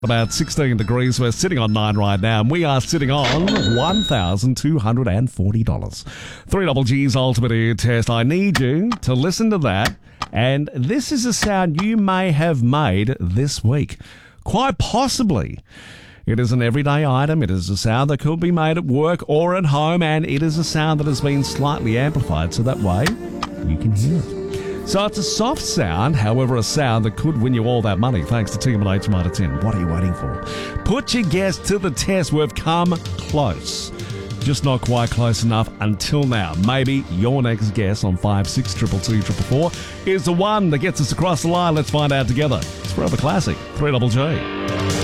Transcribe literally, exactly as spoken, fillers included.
About sixteen degrees. We're sitting on nine right now, and we are sitting on one thousand two hundred forty dollars. Three Double G's Ultimate Ear Test. I need you to listen to that, and this is a sound you may have made this week. Quite possibly. It is an everyday item. It is a sound that could be made at work or at home, and it is a sound that has been slightly amplified, so that way you can hear it. So it's a soft sound, however, a sound that could win you all that money thanks to Team H Tomato tin. What are you waiting for? Put your guess to the test. We've come close. Just not quite close enough until now. Maybe your next guess on five six two two two four four is the one that gets us across the line. Let's find out together. It's Forever Classic. three Double G.